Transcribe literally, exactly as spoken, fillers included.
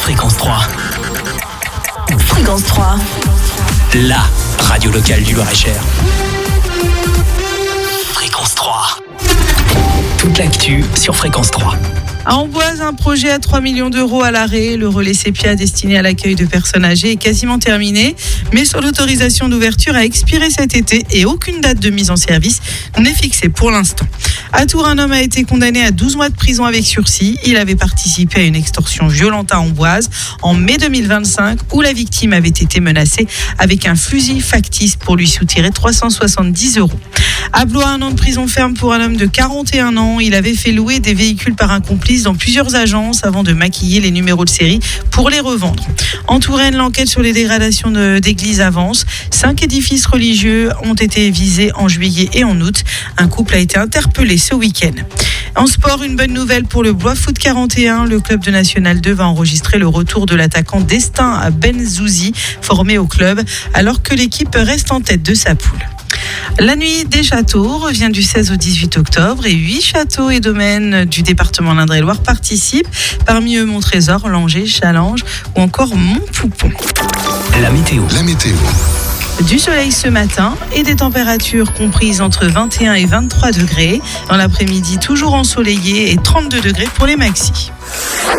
Fréquence trois. Fréquence trois. La radio locale du Loir-et-Cher. Fréquence trois. Toute l'actu sur Fréquence trois. À Amboise, un projet à trois millions d'euros à l'arrêt. Le relais Sépia destiné à l'accueil de personnes âgées est quasiment terminé. Mais son autorisation d'ouverture a expiré cet été et aucune date de mise en service n'est fixée pour l'instant. À Tours, un homme a été condamné à douze mois de prison avec sursis. Il avait participé à une extorsion violente à Amboise en mai deux mille vingt-cinq où la victime avait été menacée avec un fusil factice pour lui soutirer trois cent soixante-dix euros. À Blois, un an de prison ferme pour un homme de quarante et un ans. Il avait fait louer des véhicules par un complice dans plusieurs agences avant de maquiller les numéros de série pour les revendre. En Touraine, l'enquête sur les dégradations de, d'églises avance. Cinq édifices religieux ont été visés en juillet et en août. Un couple a été interpellé ce week-end. En sport, une bonne nouvelle pour le Blois Foot quarante et un. Le club de National deux va enregistrer le retour de l'attaquant Destin Benzouzi, formé au club, alors que l'équipe reste en tête de sa poule. La nuit des châteaux revient du seize au dix-huit octobre et huit châteaux et domaines du département l'Indre-et-Loire participent. Parmi eux, Montrésor, Langeais, Challenge ou encore Montpoupon. La météo. La météo. Du soleil ce matin et des températures comprises entre vingt et un et vingt-trois degrés. Dans l'après-midi, toujours ensoleillé et trente-deux degrés pour les maxis.